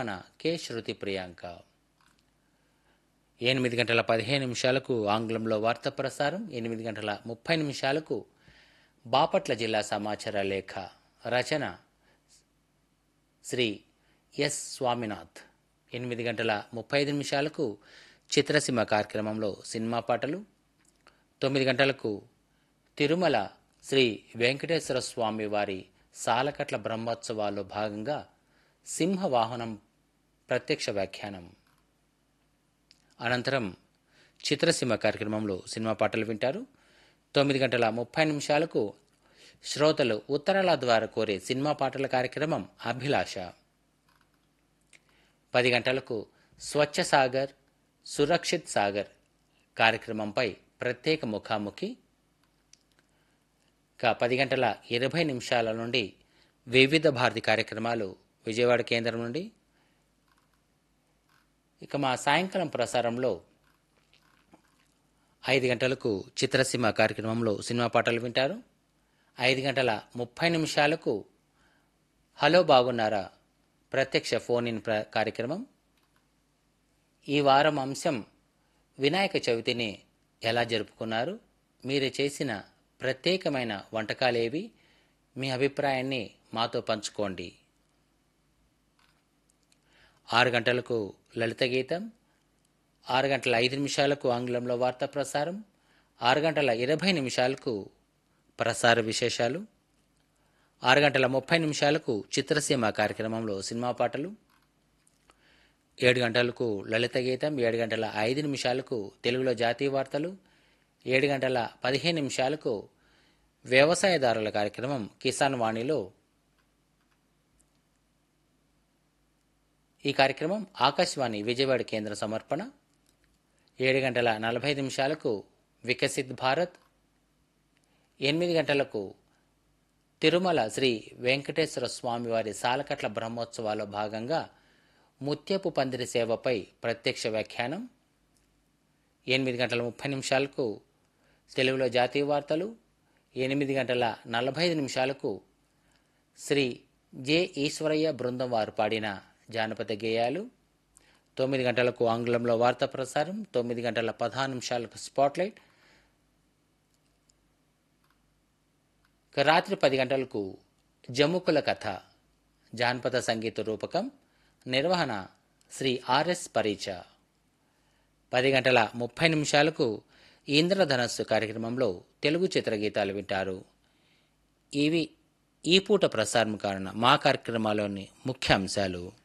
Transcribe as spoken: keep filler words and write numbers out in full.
నిర్వహణ కె శృతి ప్రియాంక. ఎనిమిది గంటల పదిహేను నిమిషాలకు ఆంగ్లంలో వార్తా ప్రసారం. ఎనిమిది గంటల ముప్పై నిమిషాలకు బాపట్ల జిల్లా సమాచార లేఖ, రచన శ్రీ ఎస్ స్వామినాథ్. ఎనిమిది గంటల ముప్పై ఐదు నిమిషాలకు చిత్రసీమ కార్యక్రమంలో సినిమా పాటలు. తొమ్మిది గంటలకు తిరుమల శ్రీ వెంకటేశ్వర స్వామి వారి సాలకట్ల బ్రహ్మోత్సవాల్లో భాగంగా సింహవాహనం ప్రత్యక్ష వ్యాఖ్యానం. అనంతరం చిత్రసీమ కార్యక్రమంలో సినిమా పాటలు వింటారు. తొమ్మిది గంటల ముప్పై నిమిషాలకు శ్రోతలు ఉత్తరాల ద్వారా కోరే సినిమా పాటల కార్యక్రమం అభిలాష. పది గంటలకు స్వచ్ఛ సాగర్ సురక్షిత్ సాగర్ కార్యక్రమంపై ప్రత్యేక ముఖాముఖి. ఇక పది గంటల ఇరవై నిమిషాల నుండి వివిధ భారతి కార్యక్రమాలు విజయవాడ కేంద్రం నుండి. ఇక మా సాయంకాలం ప్రసారంలో ఐదు గంటలకు చిత్రసీమ కార్యక్రమంలో సినిమా పాటలు వింటారు. ఐదు గంటల ముప్పై నిమిషాలకు హలో బాగున్నారా ప్రత్యక్ష ఫోన్ ఇన్ ప్ర కార్యక్రమం. ఈ వారం అంశం వినాయక చవితిని ఎలా జరుపుకున్నారు, మీరు చేసిన ప్రత్యేకమైన వంటకాలేవి, మీ అభిప్రాయాన్ని మాతో పంచుకోండి. ఆరు గంటలకు లలిత గీతం. ఆరు గంటల ఐదు నిమిషాలకు ఆంగ్లంలో వార్తా ప్రసారం. ఆరు గంటల ఇరవై నిమిషాలకు ప్రసార విశేషాలు. ఆరు గంటల ముప్పై నిమిషాలకు చిత్రసీమ కార్యక్రమంలో సినిమా పాటలు. ఏడు గంటలకు లలిత గీతం. ఏడు గంటల ఐదు నిమిషాలకు తెలుగులో జాతీయ వార్తలు. ఏడు గంటల పదిహేను నిమిషాలకు వ్యవసాయదారుల కార్యక్రమం కిసాన్ వాణిలో. ఈ కార్యక్రమం ఆకాశవాణి విజయవాడ కేంద్ర సమర్పణ. ఏడు గంటల నలభై ఐదు నిమిషాలకు వికసిత్ భారత్. ఎనిమిది గంటలకు తిరుమల శ్రీ వెంకటేశ్వర స్వామి వారి సాలకట్ల బ్రహ్మోత్సవాల్లో భాగంగా ముత్యపు పందిరి సేవపై ప్రత్యక్ష వ్యాఖ్యానం. ఎనిమిది గంటల ముప్పై నిమిషాలకు తెలుగులో జాతీయ వార్తలు. ఎనిమిది గంటల నలభై ఐదు నిమిషాలకు శ్రీ జె ఈశ్వరయ్య బృందం వారు పాడిన జానపద గేయాలు. తొమ్మిది గంటలకు ఆంగ్లంలో వార్తా ప్రసారం. తొమ్మిది గంటల పదహారు నిమిషాలకు స్పాట్లైట్. రాత్రి పది గంటలకు జముకుల కథ జానపద సంగీత రూపకం. నిర్వహణ శ్రీ ఆర్ఎస్ పరీచ. పది గంటల ముప్పై నిమిషాలకు ఇంద్రధనస్సు కార్యక్రమంలో తెలుగు చిత్రగీతాలు వింటారు. ఇవి ఈ పూట ప్రసారం కానున్న మా కార్యక్రమాల్లోని ముఖ్య అంశాలు.